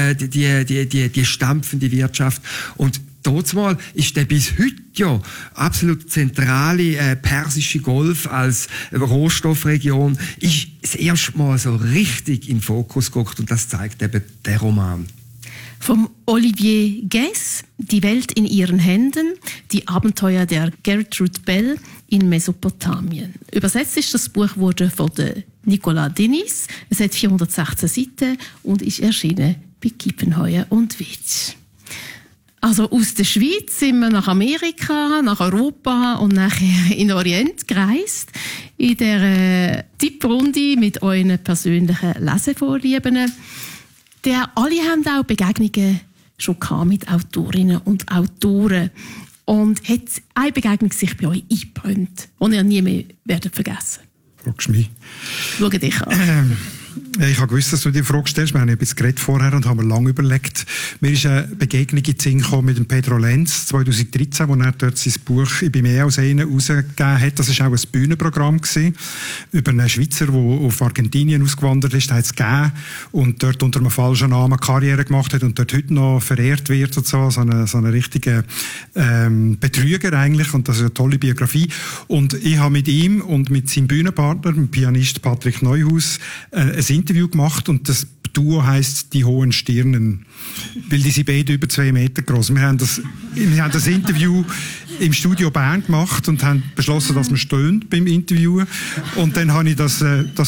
die stampfende Wirtschaft. Und Damals ist der bis heute ja absolut zentrale Persische Golf als Rohstoffregion ist das erste Mal so richtig in den Fokus gerückt, und das zeigt eben der Roman. Vom Olivier Guess, Die Welt in ihren Händen, die Abenteuer der Gertrude Bell in Mesopotamien. Übersetzt ist das Buch wurde von Nicolas Denis. Es hat 416 Seiten und ist erschienen bei Kiepenheuer und Witsch. Also aus der Schweiz sind wir nach Amerika, nach Europa und nachher in den Orient gereist. In dieser Tipprunde mit euren persönlichen Lesevorlieben. Alle haben auch Begegnungen schon mit Autorinnen und Autoren. Und hat eine Begegnung sich bei euch eingebrannt, die ihr nie mehr werdet vergessen? Fragst du mich? Schau dich an. Ich habe gewusst, dass du die Frage stellst. Wir haben etwas geredet vorher und haben lange überlegt. Mir ist eine Begegnung in den Sinn gekommen mit dem Pedro Lenz 2013, wo er dort sein Buch «Ich bin mehr als einer» herausgegeben hat. Das war auch ein Bühnenprogramm gewesen, über einen Schweizer, der auf Argentinien ausgewandert ist. Der hat es gegeben und dort unter einem falschen Namen Karriere gemacht hat und dort heute noch verehrt wird und so eine richtige Betrüger eigentlich. Und das ist eine tolle Biografie. Und ich habe mit ihm und mit seinem Bühnenpartner, dem Pianist Patrick Neuhaus, ein Interview gemacht und das Duo heisst «Die hohen Stirnen», weil die sind beide über 2 Meter groß. Wir haben das Interview im Studio Bern gemacht und haben beschlossen, dass wir stehen beim Interviewen. Und dann habe ich das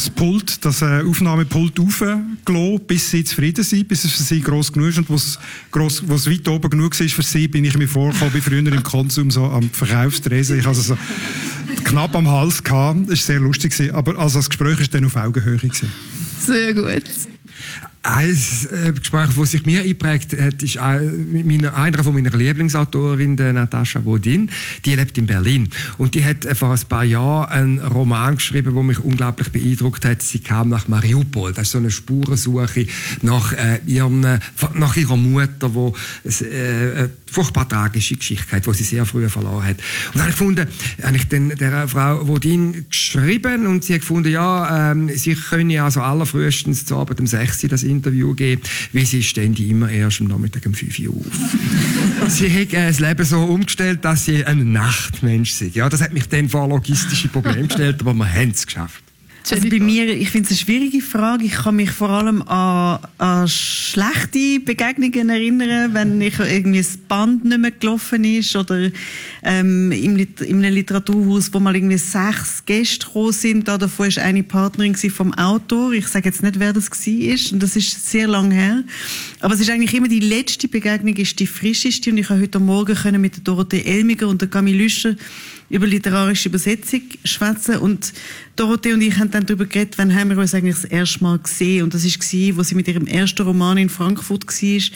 Aufnahmepult aufgelassen, bis sie zufrieden sind, bis es für sie gross genug ist. Und was weit oben genug ist für sie, bin ich mir vorgekommen, wie früher im Konsum so am Verkaufstresen. Ich hatte so knapp am Hals gehabt. Das war sehr lustig. Aber also das Gespräch war dann auf Augenhöhe. Sehr gut. Ein Gespräch, das sich mir eingeprägt hat, ist einer von meiner Lieblingsautorinnen, Natascha Bodin. Die lebt in Berlin. Und die hat vor ein paar Jahren einen Roman geschrieben, der mich unglaublich beeindruckt hat. Sie kam nach Mariupol. Das ist so eine Spurensuche nach ihrer Mutter, die eine furchtbar tragische Geschichte hat, die sie sehr früh verloren hat. Und dann habe ich der Frau Bodin geschrieben und sie hat gefunden, ja, sie können also allerfrühestens zu Abend um 6 Uhr das Interview geben, weil sie ständig immer erst am Nachmittag um 5 Uhr auf. Sie hat das Leben so umgestellt, dass sie ein Nachtmensch ist. Ja, das hat mich dann vor logistische Probleme gestellt, aber wir haben es geschafft. Also bei mir, ich finde es eine schwierige Frage. Ich kann mich vor allem an schlechte Begegnungen erinnern, wenn ich irgendwie das Band nicht mehr gelaufen ist oder in einem Literaturhaus, wo mal irgendwie 6 Gäste gekommen sind. Davon war eine Partnerin vom Autor. Ich sage jetzt nicht, wer das war, und das ist sehr lange her. Aber es ist eigentlich immer die letzte Begegnung, ist die frischeste, und ich habe heute Morgen mit der Dorothee Elmiger und der Camille Lüscher über literarische Übersetzung schwätzen, und Dorothee und ich haben dann darüber geredet, wann haben wir uns eigentlich das erste Mal gesehen, und das war, wo sie mit ihrem ersten Roman in Frankfurt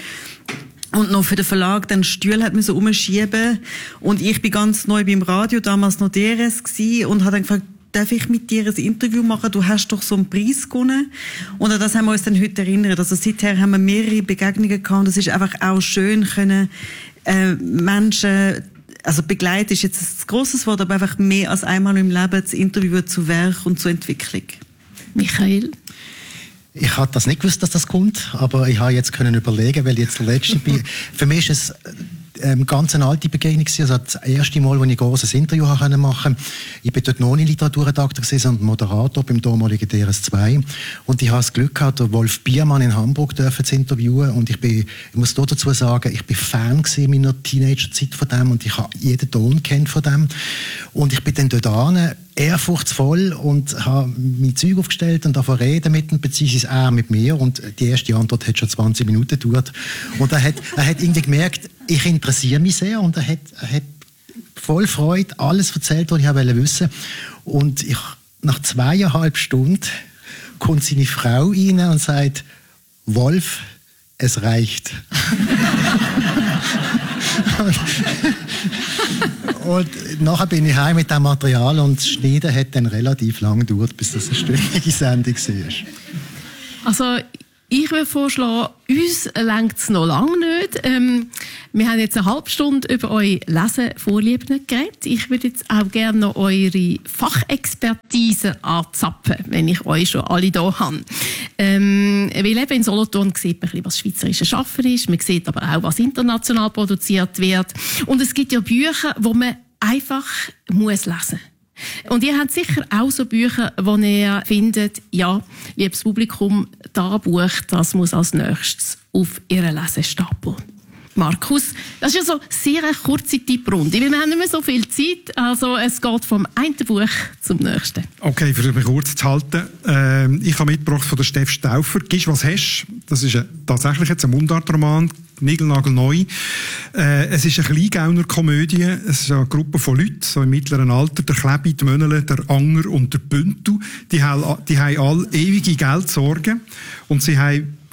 war und noch für den Verlag dann Stühle hat müssen umschieben, und ich bin ganz neu beim Radio, damals noch DRS gewesen, und habe dann gefragt, darf ich mit dir ein Interview machen? Du hast doch so einen Preis gewonnen. Und an das haben wir uns dann heute erinnert. Also seither haben wir mehrere Begegnungen gehabt, und es ist einfach auch schön, können Menschen, also begleiten ist jetzt ein grosses Wort, aber einfach mehr als einmal im Leben zu interviewen, zu Werk und zur Entwicklung. Michael? Ich hatte das nicht gewusst, dass das kommt, aber ich habe jetzt können überlegen, weil ich jetzt der Letzte bin. Für mich ist es ganz eine alte Begegnung gewesen. Also das erste Mal, als ich ein grosses Interview machen konnte. Ich bin dort noch nicht Literaturredakteur gewesen, sondern Moderator beim damaligen DRS2. Und ich habe das Glück gehabt, den Wolf Biermann in Hamburg zu interviewen. Und ich muss dazu sagen, ich bin Fan in meiner Teenagerzeit von dem, und ich habe jeden Ton kennt von dem. Und ich bin dann dort hin, ehrfurchtsvoll, und habe mein Zeug aufgestellt und davon reden mit ihm, beziehungsweise er mit mir. Und die erste Antwort hat schon 20 Minuten gedauert. Und er hat irgendwie gemerkt, ich interessiere mich sehr, und er hat voll Freude alles erzählt, was ich wissen wollte. Und nach 2,5 Stunden kommt seine Frau rein und sagt, Wolf, es reicht. Und nachher bin ich heim mit dem Material, und das Schneiden hat dann relativ lang gedauert, bis das eine stündige Sendung war. Also ich würde vorschlagen, uns reicht es noch lange nicht. Wir haben jetzt eine halbe Stunde über eure Lesevorlieben geredet. Ich würde jetzt auch gerne noch eure Fachexpertise anzapfen, wenn ich euch schon alle da habe. Weil eben in Solothurn sieht man, was schweizerische Schaffen ist. Man sieht aber auch, was international produziert wird. Und es gibt ja Bücher, die man einfach muss lesen. Und ihr habt sicher auch so Bücher, wo ihr findet, ja, liebes Publikum, das Buch, das muss als nächstes auf ihren Lesestapel. Markus, das ist ja so sehr eine kurze Tipprunde, weil wir haben nicht mehr so viel Zeit, also es geht vom einen Buch zum nächsten. Okay, versuche mich kurz zu halten. Ich habe mitgebracht von der Steff Stauffer, «Gisch, was hast?» Das ist tatsächlich jetzt ein Mundartroman, niegelnagelneu. Es ist eine Kleingauner-Komödie. Es ist eine Gruppe von Leuten, so im mittleren Alter, der Klebi, die Mönnele, der Anger und der Büntu. Die haben alle ewige Geldsorgen, und sie haben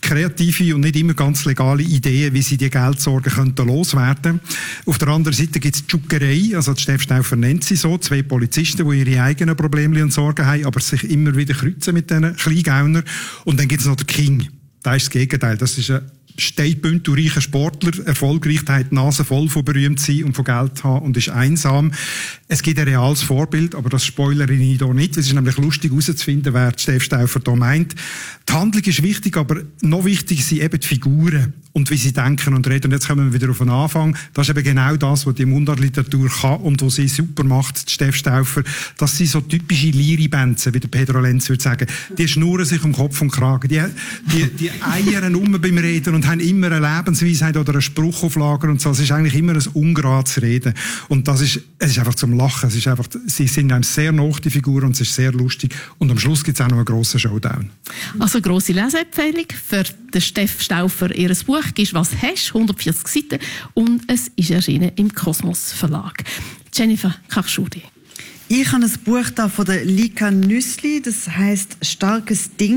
kreative und nicht immer ganz legale Ideen, wie sie die Geldsorgen könnten loswerden. Auf der anderen Seite gibt es die Juckerei, also die Steff Stauffer nennt sie so, 2 Polizisten, die ihre eigenen Probleme und Sorgen haben, aber sich immer wieder kreuzen mit diesen Kleingaunern. Und dann gibt es noch den King. Das ist das Gegenteil. Das ist ein steinbündelreicher Sportler, erfolgreich, der hat die Nase voll von berühmt sein und von Geld haben und ist einsam. Es gibt ein reales Vorbild, aber das spoilere ich hier nicht. Es ist nämlich lustig herauszufinden, wer Steff Stauffer da meint. Die Handlung ist wichtig, aber noch wichtiger sind eben die Figuren und wie sie denken und reden. Und jetzt kommen wir wieder auf den Anfang. Das ist eben genau das, was die Mundartliteratur kann und was sie super macht, Steff Stauffer. Das sind so typische Liri-Bänze, wie der Pedro Lenz würde sagen. Die schnurren sich um Kopf und Kragen. Die eiern beim Reden und haben immer eine Lebensweisheit oder einen Spruch auf Lager und so. Es ist eigentlich immer ein ungerades Reden. Und es ist einfach zum Lachen. Es ist einfach, sie sind einem sehr nah, die Figuren, und es ist sehr lustig. Und am Schluss gibt es auch noch einen grossen Showdown. Also grosse Leseempfehlung für den Steff Stauffer. Ihr Buch «Gibst, was hast», 140 Seiten, und es ist erschienen im Kosmos Verlag. Jennifer Kachschudi. Ich habe ein Buch da von der Lika Nüssli, das heisst «Starkes Ding».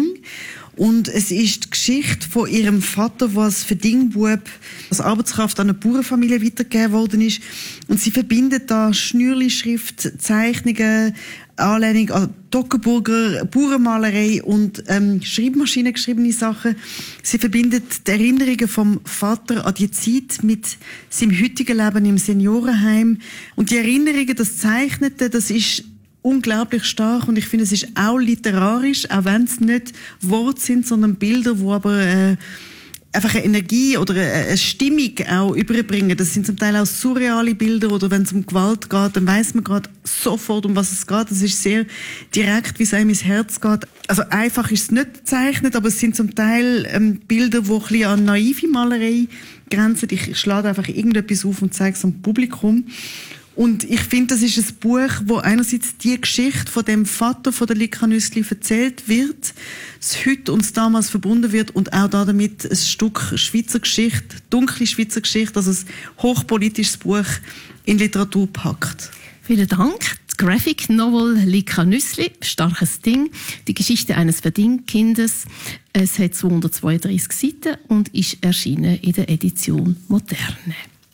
Und es ist die Geschichte von ihrem Vater, der als Verdingbub als Arbeitskraft an eine Bauernfamilie weitergegeben worden ist. Und sie verbindet da Schnürli-Schrift, Zeichnungen, Anlehnung an Toggenburger, Bauernmalerei und Schreibmaschinen geschriebene Sachen. Sie verbindet die Erinnerungen vom Vater an die Zeit mit seinem heutigen Leben im Seniorenheim. Und die Erinnerungen, das Zeichnete, das ist unglaublich stark, und ich finde, es ist auch literarisch, auch wenn es nicht Worte sind, sondern Bilder, wo aber einfach eine Energie oder eine Stimmung auch überbringen. Das sind zum Teil auch surreale Bilder, oder wenn es um Gewalt geht, dann weiss man gerade sofort, um was es geht. Das ist sehr direkt, wie es einem ins Herz geht. Also einfach ist es nicht gezeichnet, aber es sind zum Teil Bilder, die ein bisschen an naive Malerei grenzen. Ich schlage einfach irgendetwas auf und zeige es am Publikum. Und ich finde, das ist ein Buch, wo einerseits die Geschichte von dem Vater von der Lika Nüssli erzählt wird, das heute und das damals verbunden wird, und auch damit ein Stück Schweizer Geschichte, dunkle Schweizer Geschichte, also ein hochpolitisches Buch in Literatur packt. Vielen Dank. Die Graphic Novel Lika Nüssli, «Starkes Ding», die Geschichte eines Verdingkindes. Es hat 232 Seiten und ist erschienen in der Edition Moderne.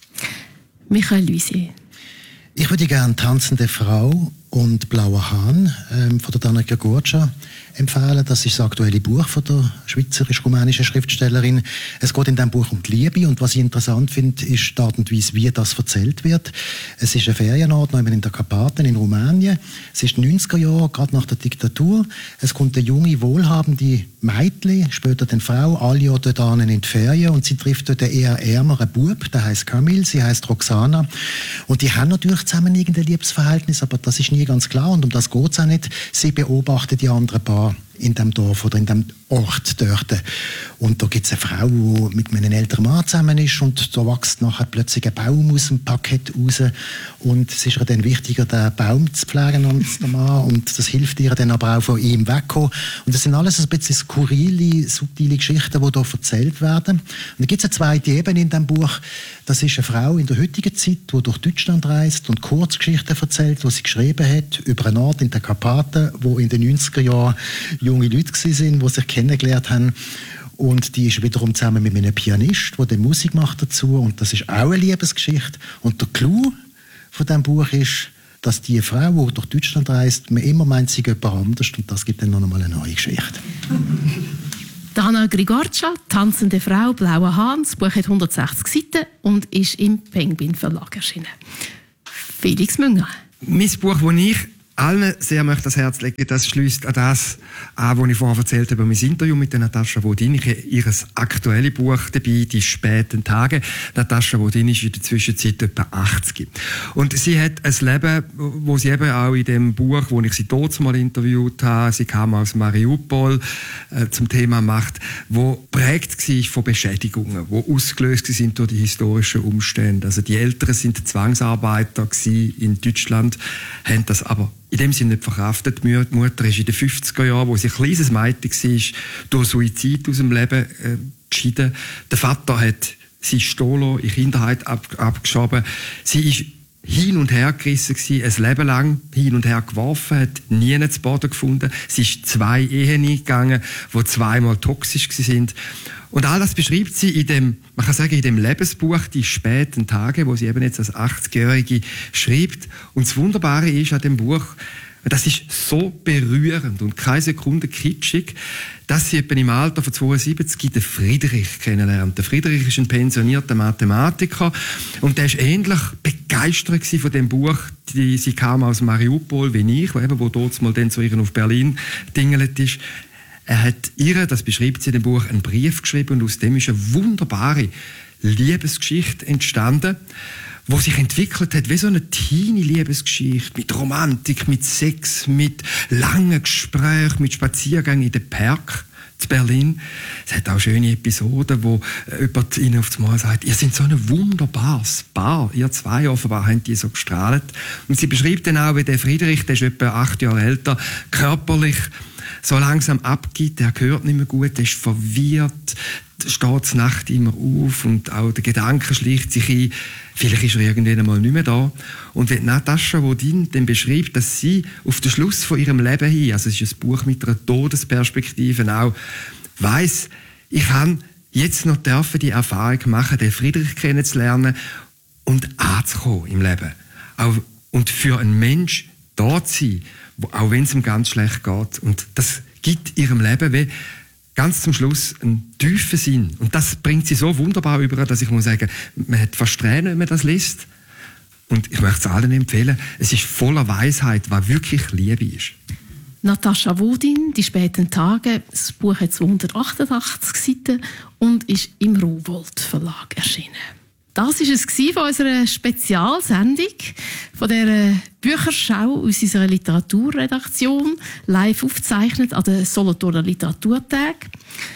Michael Luisier. Ich würde gerne «Tanzende Frau» und «Blauer Hahn» von der Danica Gurcia empfehlen. Das ist das aktuelle Buch von der schweizerisch-rumänischen Schriftstellerin. Es geht in diesem Buch um die Liebe, und was ich interessant finde, ist die Art und Weise, wie das erzählt wird. Es ist ein Ferienort in der Karpaten in Rumänien. Es ist 90er Jahre, gerade nach der Diktatur. Es kommt eine junge, wohlhabende Mädchen, später eine Frau, alle Jahre dort in die Ferien, und sie trifft dort einen eher ärmeren Bub, der heisst Kamil, sie heisst Roxana. Und die haben natürlich zusammen irgendein Liebesverhältnis, aber das ist nie ganz klar, und um das geht es auch nicht. Sie beobachten die anderen Paar in dem Dorf oder in dem Ort dort. Und da gibt es eine Frau, die mit einem älteren Mann zusammen ist, und da wächst nachher plötzlich ein Baum aus dem Parkett raus, und es ist ihr dann wichtiger, den Baum zu pflegen als der Mann, und das hilft ihr dann aber auch von ihm wegzukommen. Und das sind alles ein bisschen skurrile, subtile Geschichten, die hier erzählt werden. Und dann gibt es eine zweite Ebene in diesem Buch. Das ist eine Frau in der heutigen Zeit, die durch Deutschland reist und Kurzgeschichten erzählt, die sie geschrieben hat über einen Ort in den Karpaten, wo in den 90er Jahren junge Leute waren, die sich kennengelernt haben. Und die ist wiederum zusammen mit einem Pianist, der Musik macht dazu. Und das ist auch eine Liebesgeschichte. Und der Clou von diesem Buch ist, dass die Frau, die durch Deutschland reist, man immer meint, sie jemand anders. Und das gibt dann noch einmal eine neue Geschichte. Dana Grigorcia, «Tanzende Frau, blauer Hahn». Das Buch hat 160 Seiten und ist im Penguin Verlag erschienen. Felix Münger. Mein Buch, das ich allen sehr möchte ans Herz legen, das schließt an das an, was ich vorher erzählt habe, über mein Interview mit der Natascha Wodin. Ich habe ihr aktuelles Buch dabei, «Die späten Tage». Natascha Wodin ist in der Zwischenzeit etwa 80. Und sie hat ein Leben, wo sie eben auch in dem Buch, wo ich sie dort mal interviewt habe, sie kam aus Mariupol, zum Thema Macht, wo prägt war von Beschädigungen, wo ausgelöst sind durch die historischen Umstände. Also die Eltern sind Zwangsarbeiter in Deutschland, haben das aber in dem Sinne nicht verkraftet. Die Mutter ist in den 50er Jahren, wo sie ein kleines Mädchen war, durch Suizid aus dem Leben geschieden. Der Vater hat sie gestohlen, in Kinderheit abgeschoben. Sie ist hin und her gerissen gewesen, ein Leben lang hin und her geworfen, hat nie zu Boden gefunden. Sie ist 2 Ehen eingegangen, die zweimal toxisch waren. Und all das beschreibt sie in dem, man kann sagen, in dem Lebensbuch, die späten Tage, wo sie eben jetzt als 80-Jährige schreibt. Und das Wunderbare ist an dem Buch, das ist so berührend und keine Sekunde kitschig, dass sie etwa im Alter von 72 den Friedrich kennenlernt. Der Friedrich ist ein pensionierter Mathematiker und der ist ähnlich begeistert von dem Buch. Sie kam aus Mariupol wie ich, wo dort mal dann zu ihr auf Berlin dingelt ist. Er hat ihr, das beschreibt sie in dem Buch, einen Brief geschrieben und aus dem ist eine wunderbare Liebesgeschichte entstanden, wo sich entwickelt hat wie so eine Teenie-Liebesgeschichte mit Romantik, mit Sex, mit langen Gesprächen, mit Spaziergängen in den Park zu Berlin. Es hat auch schöne Episoden, wo jemand ihnen auf das Mal sagt, ihr seid so ein wunderbares Paar, ihr zwei offenbar haben die so gestrahlt. Und sie beschreibt dann auch, wie der Friedrich, der ist etwa 8 Jahre älter, körperlich so langsam abgibt, der hört nicht mehr gut, der ist verwirrt, steht Nacht immer auf und auch der Gedanke schleicht sich ein, vielleicht ist er irgendwann einmal nicht mehr da. Und wenn Natascha Vodin dann beschreibt, dass sie auf den Schluss von ihrem Leben hin, also es ist ein Buch mit einer Todesperspektive auch, weiss, ich kann jetzt noch die Erfahrung machen, den Friedrich kennenzulernen und anzukommen im Leben. Auch, und für einen Mensch da zu sein, auch wenn es ihm ganz schlecht geht. Und das gibt ihrem Leben wie ganz zum Schluss einen tiefen Sinn. Und das bringt sie so wunderbar über, dass ich muss sagen, man hat fast Tränen, wenn man das liest. Und ich möchte es allen empfehlen, es ist voller Weisheit, was wirklich Liebe ist. Natascha Vodin, «Die späten Tage», das Buch hat 288 Seiten und ist im Rowohlt Verlag erschienen. Das war es von unserer Spezialsendung, von der Bücherschau aus unserer Literaturredaktion, live aufgezeichnet an den Solothurner Literaturtagen.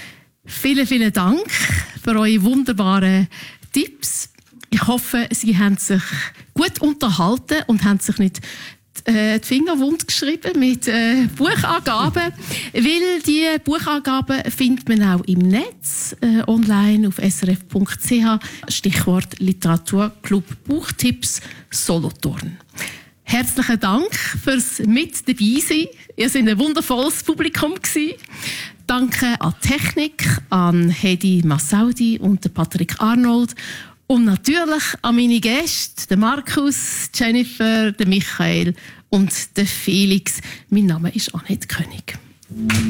Vielen, vielen Dank für eure wunderbaren Tipps. Ich hoffe, Sie haben sich gut unterhalten und haben sich nicht die Finger wund geschrieben mit Buchangaben, weil die Buchangaben findet man auch im Netz, online auf srf.ch, Stichwort Literaturclub Buchtipps Solothurn. Herzlichen Dank fürs mit dabei sein. Ihr seid ein wundervolles Publikum gewesen. Danke an die Technik, an Hedi Massaudi und Patrick Arnold. Und natürlich an meine Gäste, den Markus, Jennifer, den Michael und den Felix. Mein Name ist Annette König.